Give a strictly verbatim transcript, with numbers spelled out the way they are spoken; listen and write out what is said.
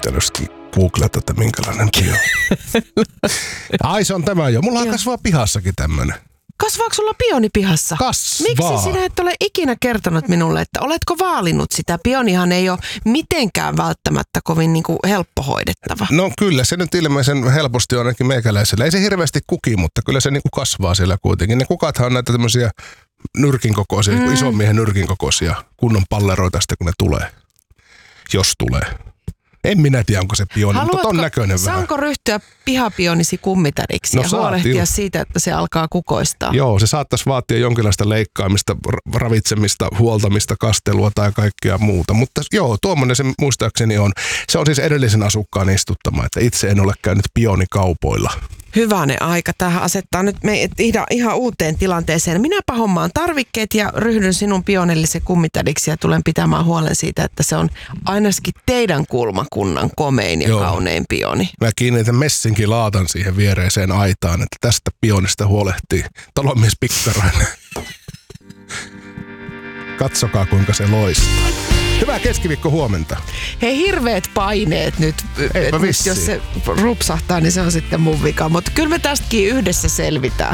pitänyt googlata, että minkälainen pioni. Ai se on tämä jo. Mulla kasvaa pihassakin tämmönen. Kasvaako sulla pioni pihassa? Kasvaa. Miksi sinä et ole ikinä kertonut minulle, että oletko vaalinnut sitä? Pionihan ei ole mitenkään välttämättä kovin niin kuin helppo hoidettava. No kyllä, se nyt ilmeisen helposti on ainakin meikäläisellä. Ei se hirveästi kuki, mutta kyllä se niin kuin kasvaa siellä kuitenkin. Ne kukathan on näitä tämmöisiä nyrkin kokoisia, mm. ison miehen nyrkin kokoisia kunnon palleroita sitten, kun ne tulee. Jos tulee. En minä tiedä, onko se pioni, Haluatko, mutta ton näköinen vähän. Saanko ryhtyä pihapionisi kummitädiksi no, ja huolehtia il... siitä, että se alkaa kukoistaa? Joo, se saattaisi vaatia jonkinlaista leikkaamista, ravitsemista, huoltamista, kastelua tai kaikkea muuta. Mutta joo, tuommoinen se muistaakseni on. Se on siis edellisen asukkaan istuttama, että itse en ole käynyt pionikaupoilla. Hyvänen aika. Tähän asettaa nyt meidät ihan uuteen tilanteeseen. Minäpä hommaan tarvikkeet ja ryhdyn sinun pionellisen kummitädiksi ja tulen pitämään huolen siitä, että se on ainakin teidän kulmakunnan komein ja Joo. kaunein pioni. Mä kiinnitän messinkilaatan siihen viereiseen aitaan, että tästä pionista huolehtii talonmies Pikkarainen. Katsokaa, kuinka se loistaa. Hyvää keskiviikko huomenta. Hei, hirveät paineet nyt. nyt jos se rupsahtaa, niin se on sitten mun vika. Mutta kyllä me tästäkin yhdessä selvitään.